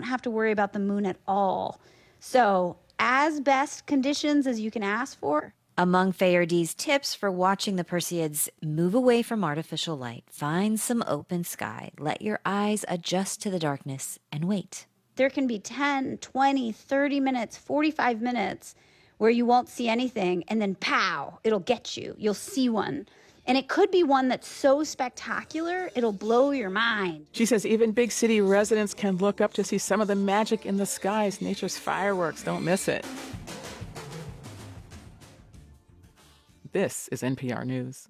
don't have to worry about the moon at all. So as best conditions as you can ask for. Among Fayardé's tips for watching the Perseids, move away from artificial light, find some open sky, let your eyes adjust to the darkness, and wait. There can be 10, 20, 30 minutes, 45 minutes where you won't see anything, and then pow, it'll get you. You'll see one. And it could be one that's so spectacular, it'll blow your mind. She says even big city residents can look up to see some of the magic in the skies, nature's fireworks. Don't miss it. This is NPR News.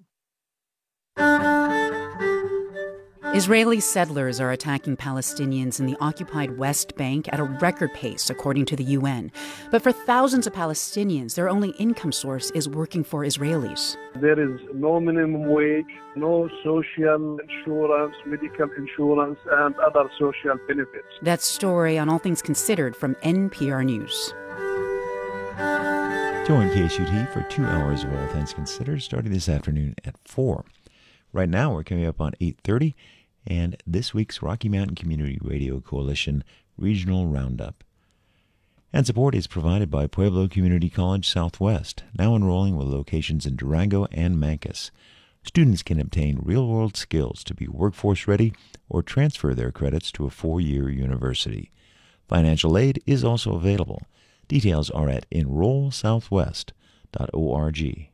Israeli settlers are attacking Palestinians in the occupied West Bank at a record pace, according to the UN. But for thousands of Palestinians, their only income source is working for Israelis. There is no minimum wage, no social insurance, medical insurance, and other social benefits. That story on All Things Considered from NPR News. Join KSUT for 2 hours of All Things Considered, starting this afternoon at 4. Right now, we're coming up on 8:30, and this week's Rocky Mountain Community Radio Coalition Regional Roundup. And support is provided by Pueblo Community College Southwest, now enrolling with locations in Durango and Mancos. Students can obtain real-world skills to be workforce-ready or transfer their credits to a 4-year university. Financial aid is also available. Details are at enrollsouthwest.org.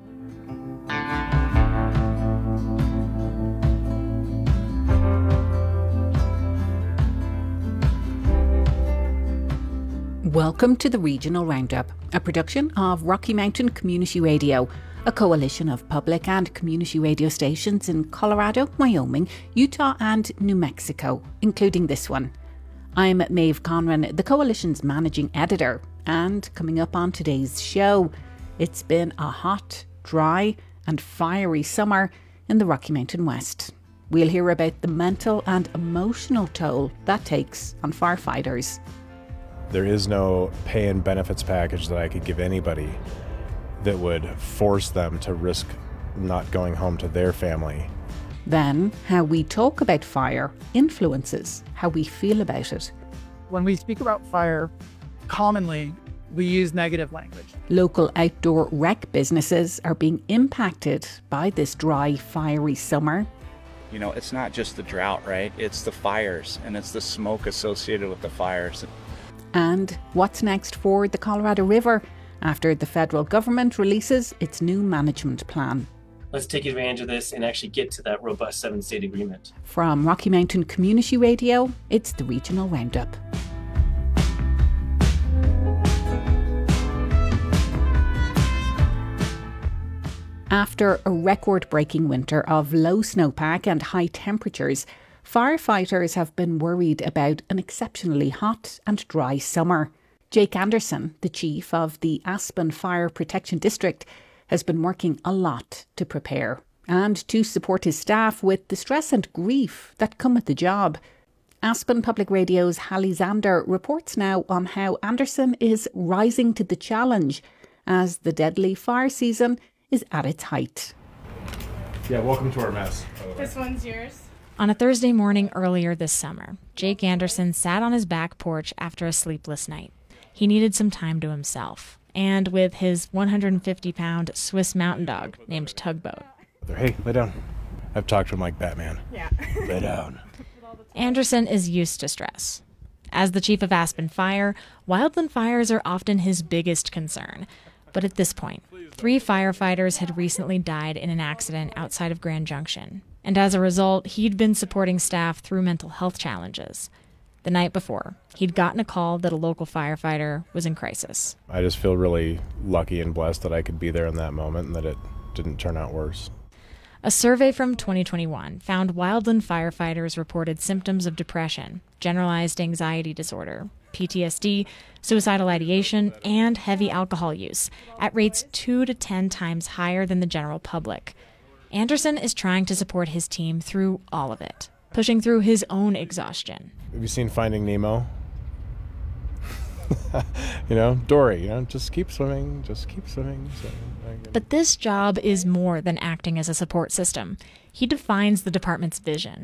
Welcome to the Regional Roundup, a production of Rocky Mountain Community Radio, a coalition of public and community radio stations in Colorado, Wyoming, Utah and New Mexico, including this one. I'm Maeve Conran, the coalition's managing editor, and coming up on today's show, it's been a hot, dry and fiery summer in the Rocky Mountain West. We'll hear about the mental and emotional toll that takes on firefighters. There is no pay and benefits package that I could give anybody that would force them to risk not going home to their family. Then, how we talk about fire influences how we feel about it. When we speak about fire, commonly we use negative language. Local outdoor rec businesses are being impacted by this dry, fiery summer. You know, it's not just the drought, right? It's the fires and it's the smoke associated with the fires. And what's next for the Colorado River after the federal government releases its new management plan? Let's take advantage of this and actually get to that robust 7-state agreement. From Rocky Mountain Community Radio, it's the Regional Roundup. After a record-breaking winter of low snowpack and high temperatures, firefighters have been worried about an exceptionally hot and dry summer. Jake Anderson, the chief of the Aspen Fire Protection District, has been working a lot to prepare and to support his staff with the stress and grief that come with the job. Aspen Public Radio's Hallie Zander reports now on how Anderson is rising to the challenge as the deadly fire season is at its height. Yeah, welcome to our mess. This one's yours. On a Thursday morning earlier this summer, Jake Anderson sat on his back porch after a sleepless night. He needed some time to himself, and with his 150-pound Swiss mountain dog named Tugboat. Hey, lay down. I've talked to him like Batman. Yeah. Lay down. Anderson is used to stress. As the chief of Aspen Fire, wildland fires are often his biggest concern. But at this point, 3 firefighters had recently died in an accident outside of Grand Junction. And as a result, he'd been supporting staff through mental health challenges. The night before, he'd gotten a call that a local firefighter was in crisis. I just feel really lucky and blessed that I could be there in that moment and that it didn't turn out worse. A survey from 2021 found wildland firefighters reported symptoms of depression, generalized anxiety disorder, PTSD, suicidal ideation, and heavy alcohol use at rates 2 to 10 times higher than the general public. Anderson is trying to support his team through all of it, pushing through his own exhaustion. Have you seen Finding Nemo? Dory, just keep swimming, But this job is more than acting as a support system. He defines the department's vision.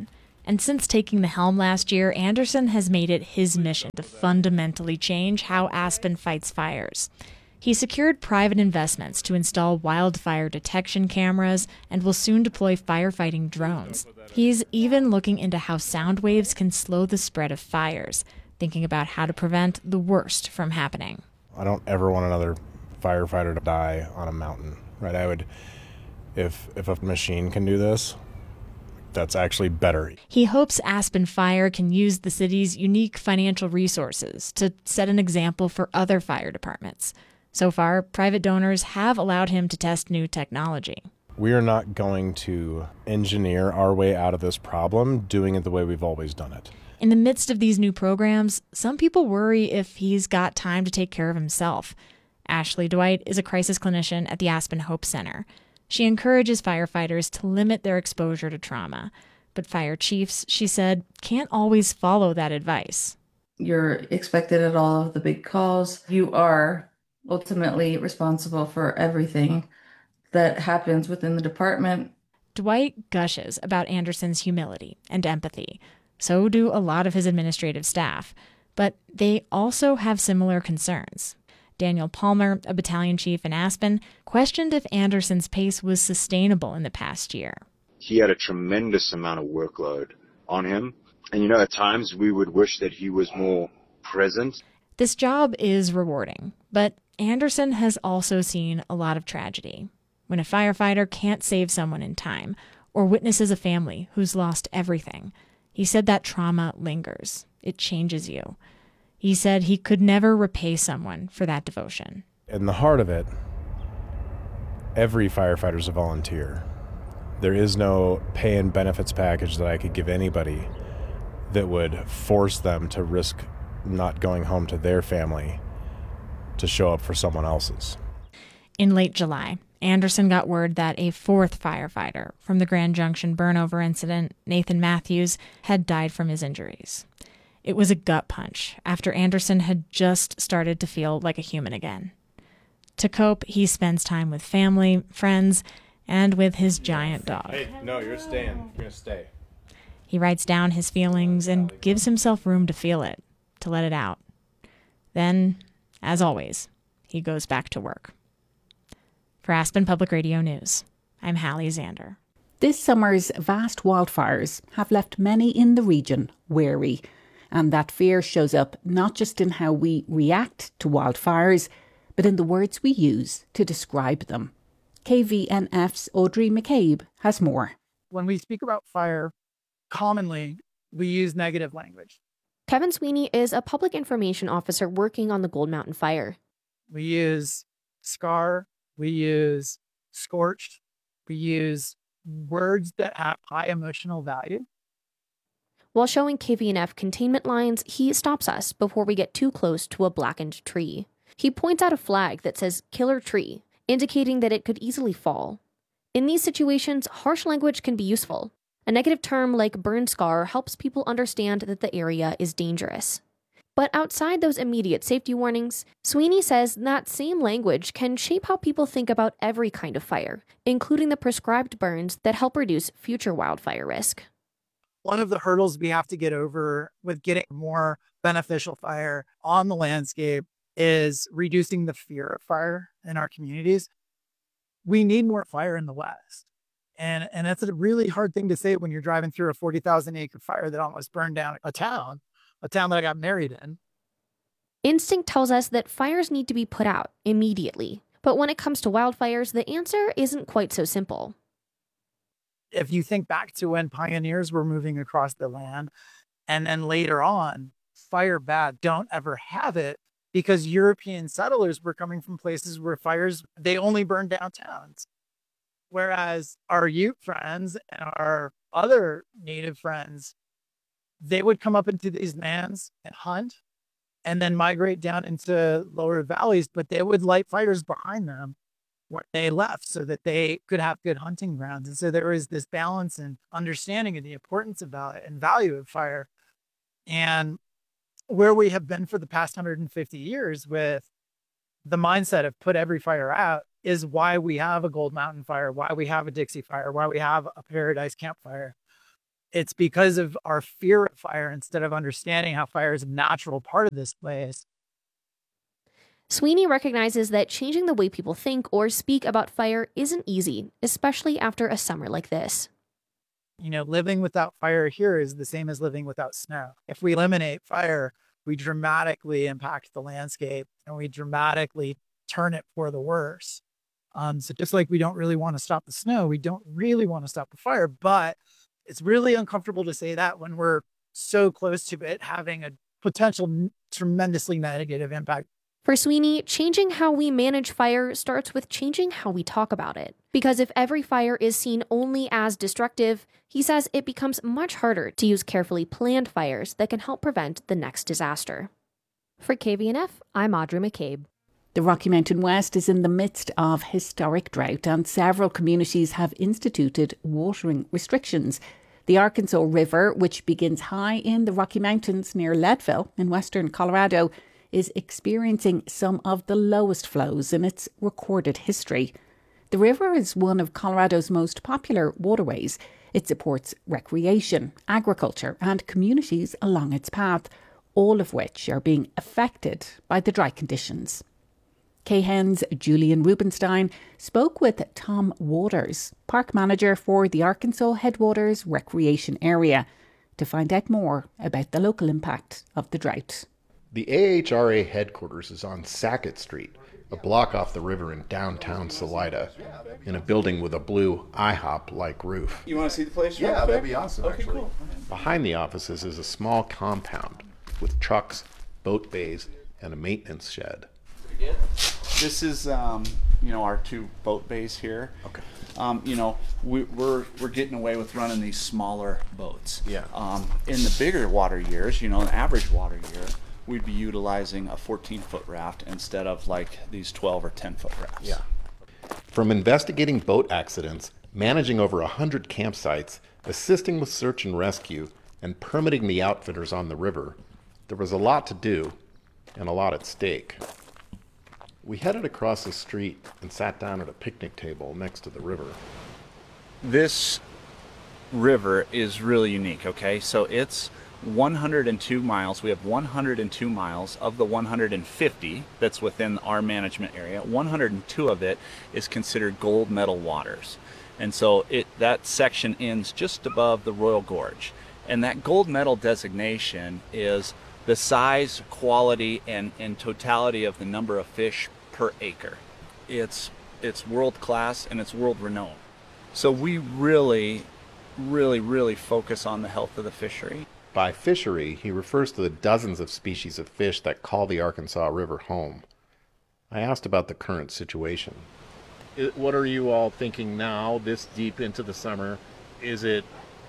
And since taking the helm last year, Anderson has made it his mission to fundamentally change how Aspen fights fires. He secured private investments to install wildfire detection cameras and will soon deploy firefighting drones. He's even looking into how sound waves can slow the spread of fires, thinking about how to prevent the worst from happening. I don't ever want another firefighter to die on a mountain, right? I would, if a machine can do this, that's actually better. He hopes Aspen Fire can use the city's unique financial resources to set an example for other fire departments. So far, private donors have allowed him to test new technology. We are not going to engineer our way out of this problem doing it the way we've always done it. In the midst of these new programs, some people worry if he's got time to take care of himself. Ashley Dwight is a crisis clinician at the Aspen Hope Center. She encourages firefighters to limit their exposure to trauma. But fire chiefs, she said, can't always follow that advice. You're expected at all of the big calls. You are ultimately responsible for everything that happens within the department. Dwight gushes about Anderson's humility and empathy. So do a lot of his administrative staff. But they also have similar concerns. Daniel Palmer, a battalion chief in Aspen, questioned if Anderson's pace was sustainable in the past year. He had a tremendous amount of workload on him. And, at times we would wish that he was more present. This job is rewarding, but Anderson has also seen a lot of tragedy. When a firefighter can't save someone in time, or witnesses a family who's lost everything, he said that trauma lingers. It changes you. He said he could never repay someone for that devotion. In the heart of it, every firefighter is a volunteer. There is no pay and benefits package that I could give anybody that would force them to risk not going home to their family to show up for someone else's. In late July, Anderson got word that a fourth firefighter from the Grand Junction burnover incident, Nathan Matthews, had died from his injuries. It was a gut punch after Anderson had just started to feel like a human again. To cope, he spends time with family, friends, and with his giant dog. Hey, no, you're staying. You're going to stay. He writes down his feelings and gives himself room to feel it, to let it out. Then, as always, he goes back to work. For Aspen Public Radio News, I'm Hallie Zander. This summer's vast wildfires have left many in the region wary, and that fear shows up not just in how we react to wildfires, but in the words we use to describe them. KVNF's Audrey McCabe has more. When we speak about fire, commonly we use negative language. Kevin Sweeney is a public information officer working on the Gold Mountain fire. We use scar, we use scorched, we use words that have high emotional value. While showing KVNF containment lines, he stops us before we get too close to a blackened tree. He points out a flag that says killer tree, indicating that it could easily fall. In these situations, harsh language can be useful. A negative term like burn scar helps people understand that the area is dangerous. But outside those immediate safety warnings, Sweeney says that same language can shape how people think about every kind of fire, including the prescribed burns that help reduce future wildfire risk. One of the hurdles we have to get over with getting more beneficial fire on the landscape is reducing the fear of fire in our communities. We need more fire in the West. And that's a really hard thing to say when you're driving through a 40,000 acre fire that almost burned down a town that I got married in. Instinct tells us that fires need to be put out immediately. But when it comes to wildfires, the answer isn't quite so simple. If you think back to when pioneers were moving across the land, and then later on, fire bad, don't ever have it because European settlers were coming from places where fires, they only burned down towns. Whereas our Ute friends and our other native friends, they would come up into these lands and hunt and then migrate down into lower valleys, but they would light fires behind them when they left so that they could have good hunting grounds. And so there was this balance and understanding of the importance of it and value of fire. And where we have been for the past 150 years with the mindset of put every fire out is why we have a Gold Mountain fire, why we have a Dixie fire, why we have a Paradise campfire. It's because of our fear of fire instead of understanding how fire is a natural part of this place. Sweeney recognizes that changing the way people think or speak about fire isn't easy, especially after a summer like this. Living without fire here is the same as living without snow. If we eliminate fire, we dramatically impact the landscape and we dramatically turn it for the worse. So just like we don't really want to stop the snow, we don't really want to stop the fire, but it's really uncomfortable to say that when we're so close to it having a potential tremendously negative impact. For Sweeney, changing how we manage fire starts with changing how we talk about it. Because if every fire is seen only as destructive, he says it becomes much harder to use carefully planned fires that can help prevent the next disaster. For KVNF, I'm Audrey McCabe. The Rocky Mountain West is in the midst of historic drought and several communities have instituted watering restrictions. The Arkansas River, which begins high in the Rocky Mountains near Leadville in western Colorado, is experiencing some of the lowest flows in its recorded history. The river is one of Colorado's most popular waterways. It supports recreation, agriculture and communities along its path, all of which are being affected by the dry conditions. KHEN's Julian Rubenstein spoke with Tom Waters, park manager for the Arkansas Headwaters Recreation Area, to find out more about the local impact of the drought. The AHRA headquarters is on Sackett Street, a block off the river in downtown Salida, in a building with a blue IHOP-like roof. You want to see the place? Yeah, that'd be awesome, okay, actually. Cool. Behind the offices is a small compound with trucks, boat bays, and a maintenance shed. This is, our 2 boat bays here. Okay. We're getting away with running these smaller boats. Yeah. In the bigger water years, an average water year, we'd be utilizing a 14-foot raft instead of like these 12 or 10-foot rafts. Yeah. From investigating boat accidents, managing over 100 campsites, assisting with search and rescue, and permitting the outfitters on the river, there was a lot to do and a lot at stake. We headed across the street and sat down at a picnic table next to the river. This river is really unique, okay? So it's 102 miles. We have 102 miles of the 150 that's within our management area. 102 of it is considered gold medal waters. And so that section ends just above the Royal Gorge. And that gold medal designation is the size, quality, and totality of the number of fish per acre. It's world class and it's world renowned. So we really focus on the health of the fishery. By fishery, he refers to the dozens of species of fish that call the Arkansas River home. I asked about the current situation. What are you all thinking now, this deep into the summer? Is it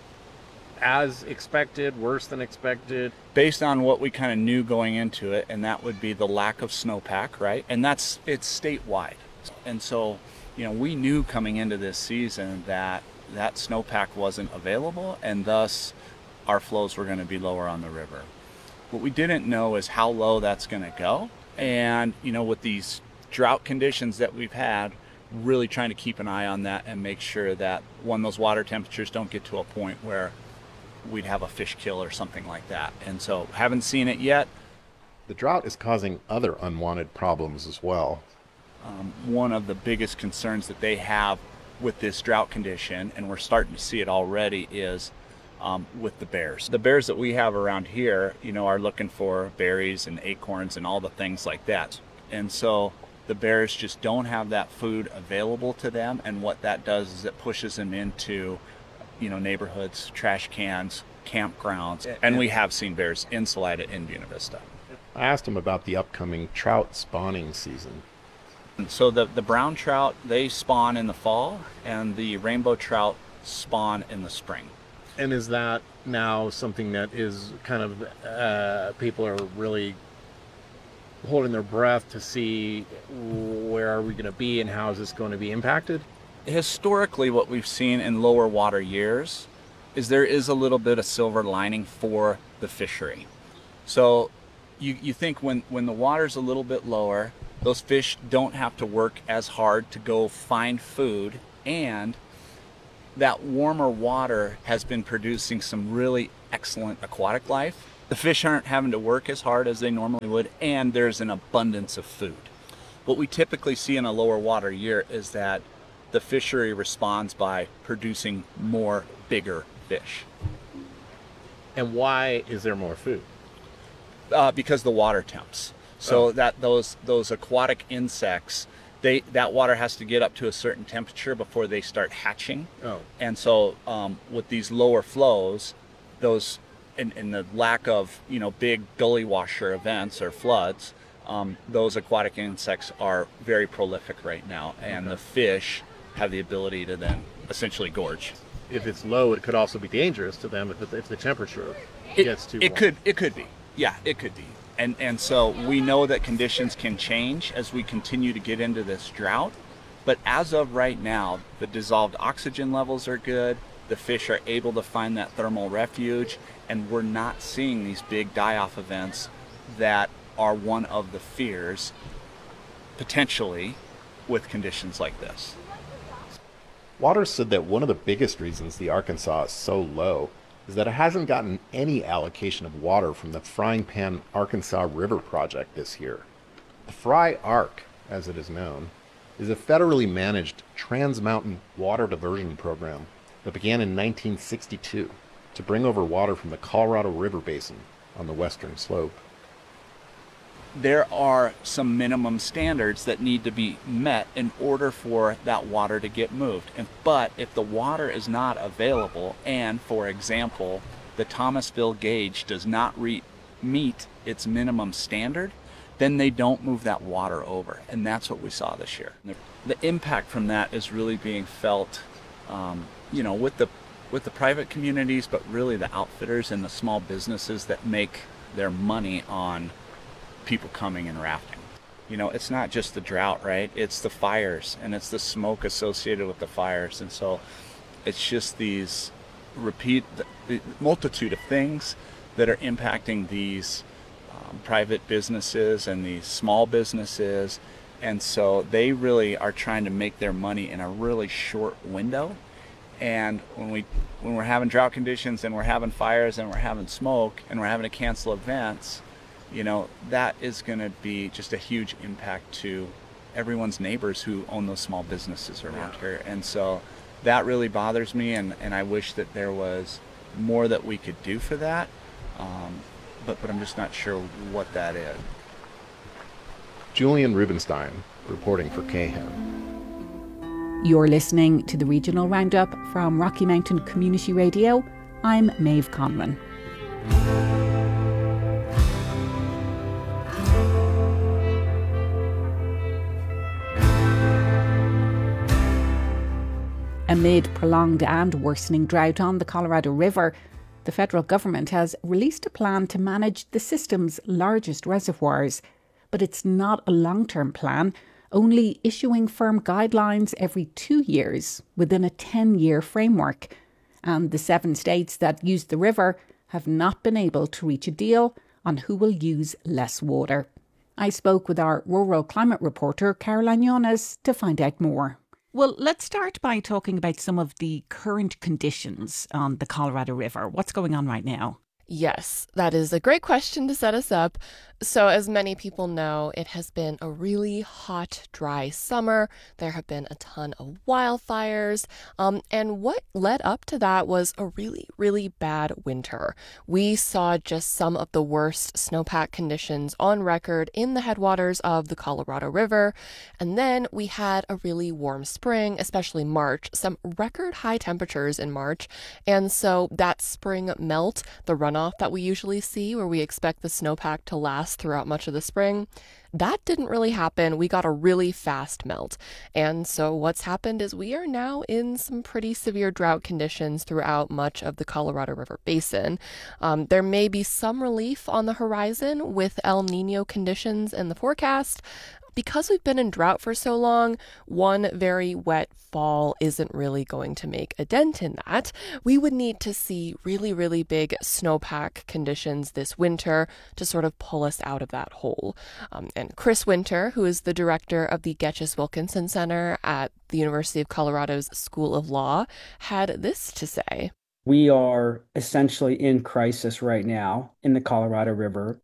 as expected, worse than expected? Based on what we kind of knew going into it, and that would be the lack of snowpack, right? And it's statewide. And so, we knew coming into this season that snowpack wasn't available, and thus our flows were going to be lower on the river. What we didn't know is how low that's going to go. And, with these drought conditions that we've had, really trying to keep an eye on that and make sure that when those water temperatures don't get to a point where we'd have a fish kill or something like that. And so haven't seen it yet. The drought is causing other unwanted problems as well. One of the biggest concerns that they have with this drought condition, and we're starting to see it already, is with the bears. The bears that we have around here, are looking for berries and acorns and all the things like that. And so the bears just don't have that food available to them, and what that does is it pushes them into, neighborhoods, trash cans, campgrounds, and we have seen bears in Salida in Buena Vista. I asked him about the upcoming trout spawning season. And so the brown trout, they spawn in the fall, and the rainbow trout spawn in the spring. And is that now something that is kind of, people are really holding their breath to see where are we going to be and how is this going to be impacted? Historically, what we've seen in lower water years is there is a little bit of silver lining for the fishery. So you think when the water's a little bit lower, those fish don't have to work as hard to go find food, and that warmer water has been producing some really excellent aquatic life. The fish aren't having to work as hard as they normally would, and there's an abundance of food. What we typically see in a lower water year is that the fishery responds by producing more bigger fish. And why is there more food? Because the water temps. So that those aquatic insects, that water has to get up to a certain temperature before they start hatching. And so with these lower flows, those and the lack of big gully washer events or floods, those aquatic insects are very prolific right now, and the fish have the ability to then essentially gorge. If it's low, it could also be dangerous to them if the temperature gets too warm. It could be. Yeah, it could be. And so we know that conditions can change as we continue to get into this drought. But as of right now, the dissolved oxygen levels are good. The fish are able to find that thermal refuge, and we're not seeing these big die-off events that are one of the fears potentially with conditions like this. Waters said that one of the biggest reasons the Arkansas is so low is that it hasn't gotten any allocation of water from the Frying Pan Arkansas River project this year. The Fry Arc, as it is known, is a federally managed trans-mountain water diversion program that began in 1962 to bring over water from the Colorado River Basin on the western slope. There are some minimum standards that need to be met in order for that water to get moved. But if the water is not available, and for example, the Thomasville gauge does not meet its minimum standard, then they don't move that water over. And that's what we saw this year. The impact from that is really being felt, with the private communities, but really the outfitters and the small businesses that make their money on people coming and rafting. It's not just the drought, right? It's the fires, and it's the smoke associated with the fires. And so it's just the multitude of things that are impacting these private businesses and these small businesses. And so they really are trying to make their money in a really short window. And when we're having drought conditions and we're having fires and we're having smoke and we're having to cancel events, that is going to be just a huge impact to everyone's neighbors who own those small businesses around here. And so that really bothers me, and I wish that there was more that we could do for that, but I'm just not sure what that is. Julian Rubenstein, reporting for KHEN. You're listening to the Regional Roundup from Rocky Mountain Community Radio. I'm Maeve Conlon. Amid prolonged and worsening drought on the Colorado River, the federal government has released a plan to manage the system's largest reservoirs. But it's not a long-term plan, only issuing firm guidelines every 2 years within a 10-year framework. And the 7 states that use the river have not been able to reach a deal on who will use less water. I spoke with our rural climate reporter, Caroline Yonas, to find out more. Well, let's start by talking about some of the current conditions on the Colorado River. What's going on right now? Yes, that is a great question to set us up. So as many people know, it has been a really hot, dry summer. There have been a ton of wildfires. And what led up to that was a really, really bad winter. We saw just some of the worst snowpack conditions on record in the headwaters of the Colorado River. And then we had a really warm spring, especially March, some record high temperatures in March. And so that spring melt, the runoff that we usually see where we expect the snowpack to last throughout much of the spring, that didn't really happen. We got a really fast melt. And so what's happened is we are now in some pretty severe drought conditions throughout much of the Colorado River Basin. There may be some relief on the horizon with El Nino conditions in the forecast, Because we've been in drought for so long, one very wet fall isn't really going to make a dent in that. We would need to see really, really big snowpack conditions this winter to sort of pull us out of that hole. And Chris Winter, who is the director of the Getchus Wilkinson Center at the University of Colorado's School of Law, had this to say. We are essentially in crisis right now in the Colorado River.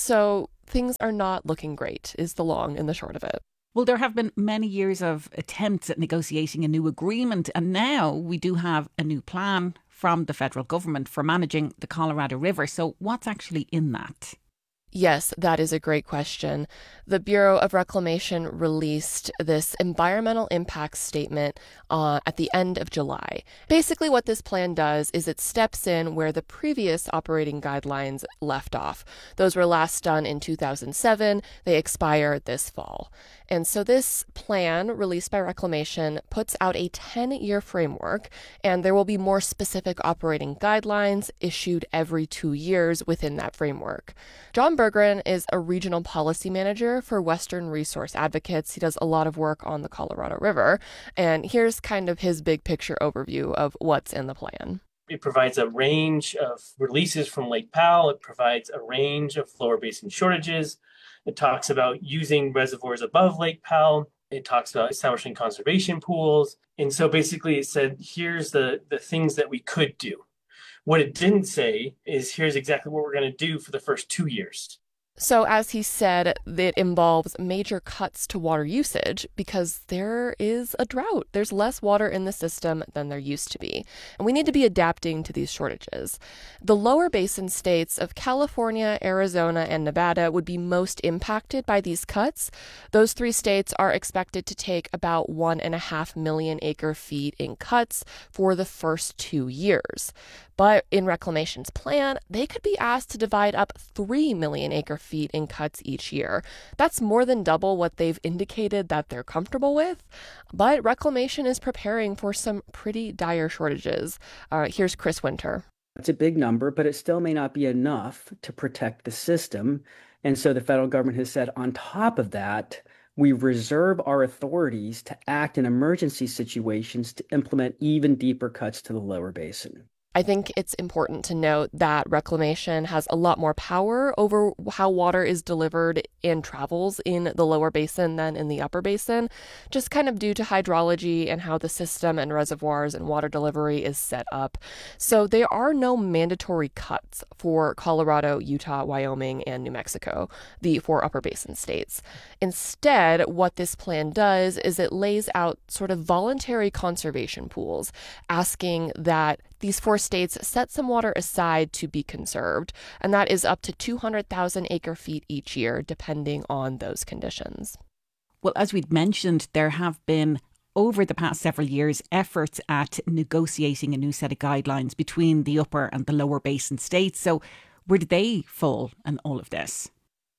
So things are not looking great, is the long and the short of it. Well, there have been many years of attempts at negotiating a new agreement, and now we do have a new plan from the federal government for managing the Colorado River. So what's actually in that? Yes, that is a great question. The Bureau of Reclamation released this environmental impact statement at the end of July. Basically, what this plan does is it steps in where the previous operating guidelines left off. Those were last done in 2007. They expire this fall. And so this plan, released by Reclamation, puts out a 10-year framework, and there will be more specific operating guidelines issued every 2 years within that framework. John Berggren is a regional policy manager for Western Resource Advocates. He does a lot of work on the Colorado River, and here's kind of his big picture overview of what's in the plan. It provides a range of releases from Lake Powell. It provides a range of lower basin shortages. It talks about using reservoirs above Lake Powell. It talks about establishing conservation pools. And so basically it said, here's the things that we could do. What it didn't say is here's exactly what we're going to do for the first 2 years. So as he said, it involves major cuts to water usage because there is a drought. There's less water in the system than there used to be. And we need to be adapting to these shortages. The lower basin states of California, Arizona, and Nevada would be most impacted by these cuts. Those 3 states are expected to take about 1.5 million acre feet in cuts for the first 2 years. But in Reclamation's plan, they could be asked to divide up 3 million acre feet in cuts each year. That's more than double what they've indicated that they're comfortable with. But Reclamation is preparing for some pretty dire shortages. Here's Chris Winter. It's a big number, but it still may not be enough to protect the system. And so the federal government has said, on top of that, we reserve our authorities to act in emergency situations to implement even deeper cuts to the lower basin. I think it's important to note that Reclamation has a lot more power over how water is delivered and travels in the lower basin than in the upper basin, just kind of due to hydrology and how the system and reservoirs and water delivery is set up. So there are no mandatory cuts for Colorado, Utah, Wyoming, and New Mexico, the 4 upper basin states. Instead, what this plan does is it lays out sort of voluntary conservation pools, asking that these 4 states set some water aside to be conserved, and that is up to 200,000 acre feet each year, depending on those conditions. Well, as we'd mentioned, there have been, over the past several years, efforts at negotiating a new set of guidelines between the upper and the lower basin states. So where did they fall in all of this?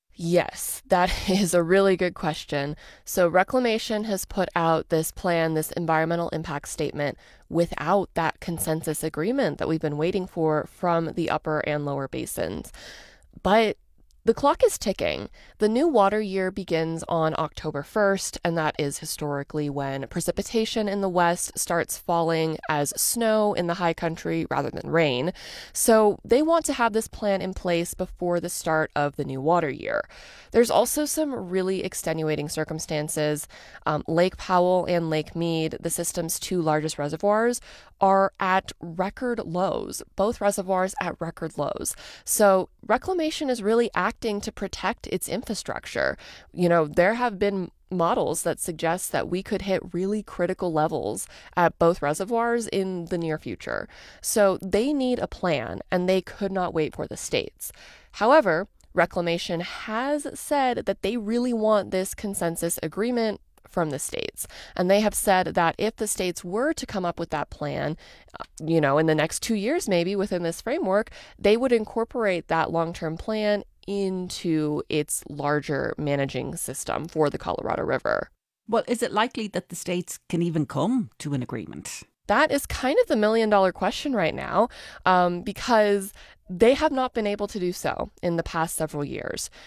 Yes, that is a really good question. So Reclamation has put out this plan, this environmental impact statement, without that consensus agreement that we've been waiting for from the upper and lower basins. But the clock is ticking. The new water year begins on October 1st, and that is historically when precipitation in the west starts falling as snow in the high country rather than rain. So they want to have this plan in place before the start of the new water year. There's also some really extenuating circumstances. Lake Powell and Lake Mead, the system's 2 largest reservoirs, are at record lows, both reservoirs at record lows. So Reclamation is really acting to protect its infrastructure. You know, there have been models that suggest that we could hit really critical levels at both reservoirs in the near future. So they need a plan, and they could not wait for the states. However, Reclamation has said that they really want this consensus agreement from the states. And they have said that if the states were to come up with that plan, in the next 2 years, maybe within this framework, they would incorporate that long-term plan into its larger managing system for the Colorado River. Well, is it likely that the states can even come to an agreement? That is kind of the million-dollar question right now, because they have not been able to do so in the past several years.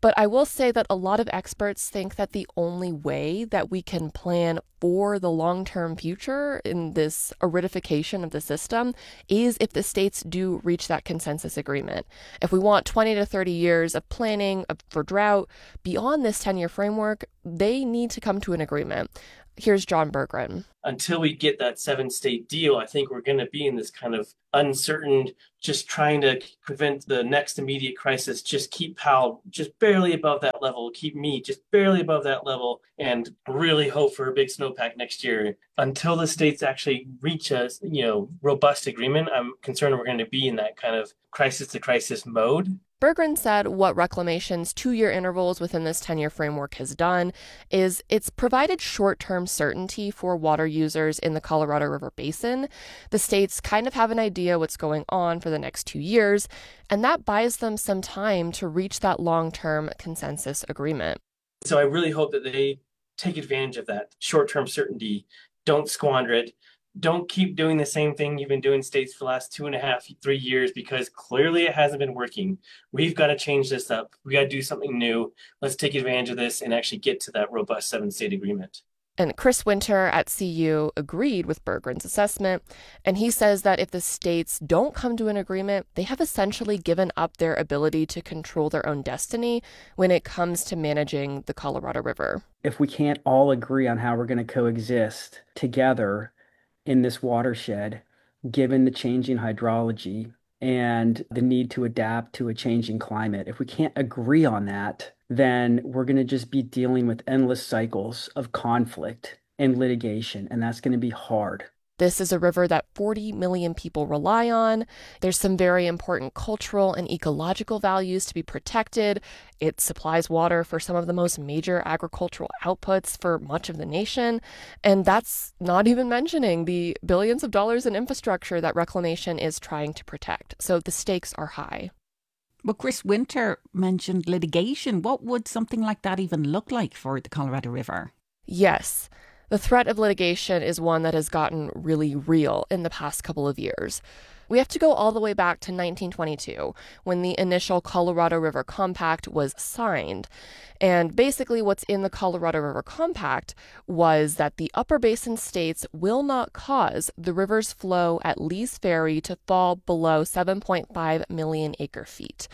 But I will say that a lot of experts think that the only way that we can plan for the long-term future in this aridification of the system is if the states do reach that consensus agreement. If we want 20 to 30 years of planning for drought beyond this 10-year framework, they need to come to an agreement. Here's John Berggren. Until we get that 7-state deal, I think we're going to be in this kind of uncertain, just trying to prevent the next immediate crisis, just keep Powell just barely above that level, keep me just barely above that level, and really hope for a big snowpack next year. Until the states actually reach a robust agreement, I'm concerned we're going to be in that kind of crisis to crisis mode. Berggren said what Reclamation's 2-year intervals within this 10-year framework has done is it's provided short-term certainty for water users in the Colorado River Basin. The states kind of have an idea what's going on for the next 2 years, and that buys them some time to reach that long-term consensus agreement. So I really hope that they take advantage of that short-term certainty, don't squander it. Don't keep doing the same thing you've been doing states for the last 2.5, 3 years, because clearly it hasn't been working. We've got to change this up. We got to do something new. Let's take advantage of this and actually get to that robust 7-state agreement. And Chris Winter at CU agreed with Berggren's assessment, and he says that if the states don't come to an agreement, they have essentially given up their ability to control their own destiny when it comes to managing the Colorado River. If we can't all agree on how we're going to coexist together in this watershed, given the changing hydrology and the need to adapt to a changing climate, if we can't agree on that, then we're going to just be dealing with endless cycles of conflict and litigation, and that's going to be hard. This is a river that 40 million people rely on. There's some very important cultural and ecological values to be protected. It supplies water for some of the most major agricultural outputs for much of the nation. And that's not even mentioning the billions of dollars in infrastructure that Reclamation is trying to protect. So the stakes are high. Well, Chris Winter mentioned litigation. What would something like that even look like for the Colorado River? Yes. The threat of litigation is one that has gotten really real in the past couple of years. We have to go all the way back to 1922, when the initial Colorado River Compact was signed. And basically what's in the Colorado River Compact was that the upper basin states will not cause the river's flow at Lee's Ferry to fall below 7.5 million acre feet.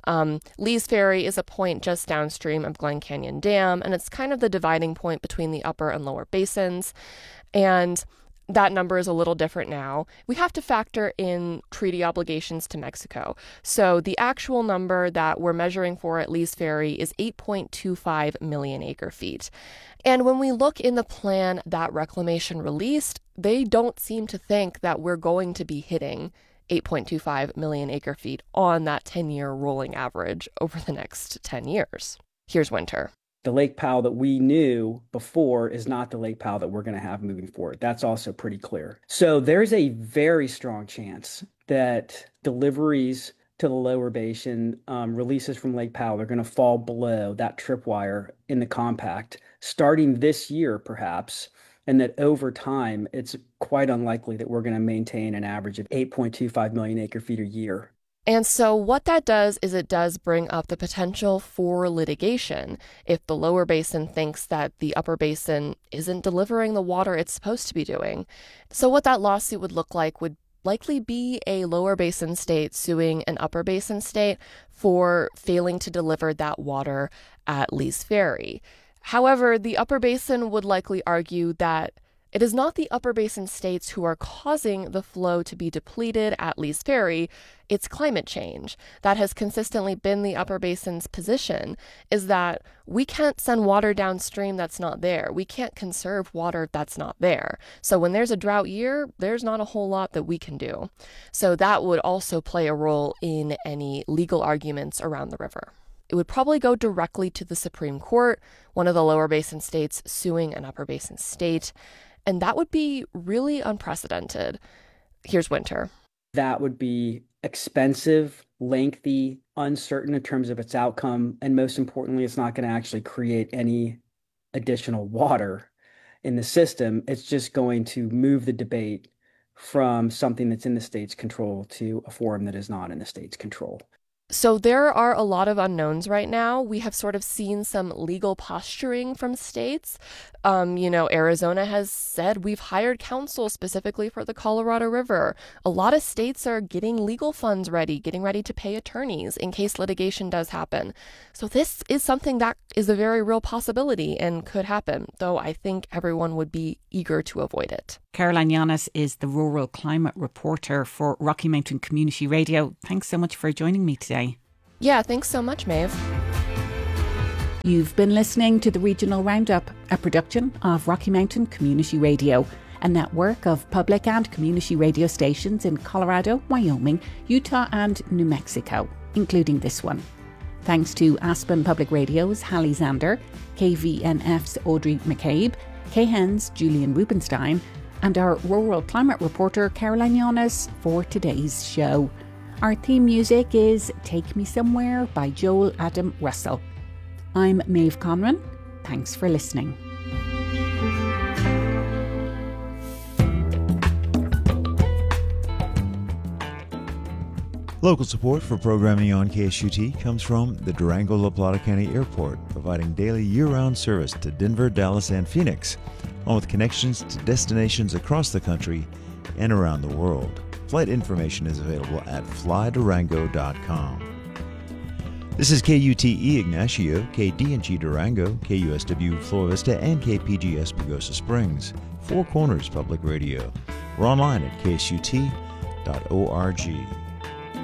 Lee's Ferry is a point just downstream of Glen Canyon Dam, and it's kind of the dividing point between the upper and lower basins. And that number is a little different now. We have to factor in treaty obligations to Mexico. So the actual number that we're measuring for at Lee's Ferry is 8.25 million acre feet. And when we look in the plan that Reclamation released, they don't seem to think that we're going to be hitting 8.25 million acre feet on that 10-year rolling average over the next 10 years. Here's Winter. The Lake Powell that we knew before is not the Lake Powell that we're going to have moving forward. That's also pretty clear. So there's a very strong chance that deliveries to the lower basin, releases from Lake Powell are going to fall below that tripwire in the compact starting this year, perhaps, and that over time, it's quite unlikely that we're going to maintain an average of 8.25 million acre feet a year. And so what that does is it does bring up the potential for litigation if the lower basin thinks that the upper basin isn't delivering the water it's supposed to be doing. So what that lawsuit would look like would likely be a lower basin state suing an upper basin state for failing to deliver that water at Lee's Ferry. However, the upper basin would likely argue that it is not the upper basin states who are causing the flow to be depleted at Lee's Ferry. It's climate change. That has consistently been the upper basin's position, is that we can't send water downstream that's not there. We can't conserve water that's not there. So when there's a drought year, there's not a whole lot that we can do. So that would also play a role in any legal arguments around the river. It would probably go directly to the Supreme Court, one of the lower basin states suing an upper basin state. And that would be really unprecedented. Here's Winter. That would be expensive, lengthy, uncertain in terms of its outcome. And most importantly, it's not going to actually create any additional water in the system. It's just going to move the debate from something that's in the state's control to a forum that is not in the state's control. So there are a lot of unknowns right now. We have sort of seen some legal posturing from states. Arizona has said we've hired counsel specifically for the Colorado River. A lot of states are getting legal funds ready, getting ready to pay attorneys in case litigation does happen. So this is something that is a very real possibility and could happen, though I think everyone would be eager to avoid it. Caroline Yanes is the rural climate reporter for Rocky Mountain Community Radio. Thanks so much for joining me today. Yeah, thanks so much, Maeve. You've been listening to the Regional Roundup, a production of Rocky Mountain Community Radio, a network of public and community radio stations in Colorado, Wyoming, Utah and New Mexico, including this one. Thanks to Aspen Public Radio's Hallie Zander, KVNF's Audrey McCabe, KHEN's Julian Rubenstein, and our rural climate reporter Caroline Yanes for today's show. Our theme music is Take Me Somewhere by Joel Adam Russell. I'm Maeve Conran. Thanks for listening. Local support for programming on KSUT comes from the Durango-La Plata County Airport, providing daily year-round service to Denver, Dallas, and Phoenix, along with connections to destinations across the country and around the world. Flight information is available at flydurango.com. This is KUTE Ignacio, KDNG Durango, KUSW Flora Vista, and KPGS Pagosa Springs. Four Corners Public Radio. We're online at ksut.org.